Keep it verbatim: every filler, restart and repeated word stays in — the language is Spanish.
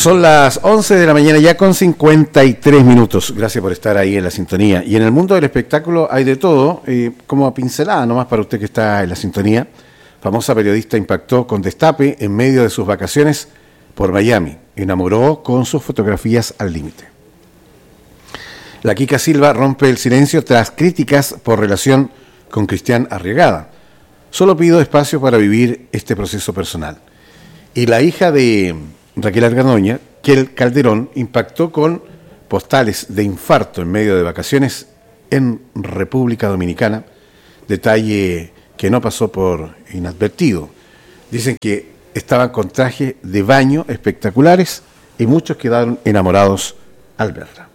Son las once de la mañana ya con cincuenta y tres minutos. Gracias por estar ahí en la sintonía. Y en el mundo del espectáculo hay de todo, eh, como pincelada nomás para usted que está en la sintonía. Famosa periodista impactó con destape en medio de sus vacaciones por Miami. Enamoró con sus fotografías al límite. La Kika Silva rompe el silencio tras críticas por relación con Cristian Arriagada. Solo pido espacio para vivir este proceso personal. Y la hija de Raquel Argandoña, Kel Calderón, impactó con postales de infarto en medio de vacaciones en República Dominicana, detalle que no pasó por inadvertido. Dicen que estaban con trajes de baño espectaculares y muchos quedaron enamorados al verla.